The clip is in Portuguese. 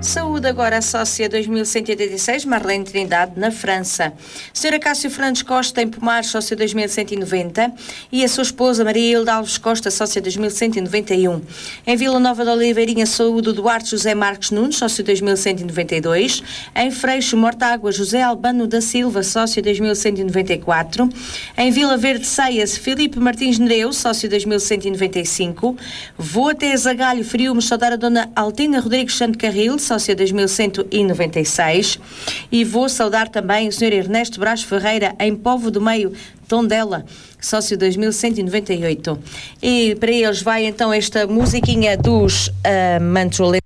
Saúde agora a sócia 2186, Marlene Trindade, na França. Senhora Cássio Fernandes Costa, em Pomares, sócia 2190. E a sua esposa, Maria Hilda Alves Costa, sócia 2191. Em Vila Nova de Oliveirinha, saúde Duarte José Marques Nunes, sócio 2192. Em Freixo, Mortágua, José Albano da Silva, sócio 2194. Em Vila Verde Ceias, Filipe Martins Nereu, sócio 2195. Vou até Zagalho, Friumes, saudar a dona Altina Rodrigues Santo Carril, sócia 2196. E vou saudar também o Sr. Ernesto Brás Ferreira, em Povo do Meio, Tondela, sócio 2198. E para eles vai então esta musiquinha dos Mantroletes.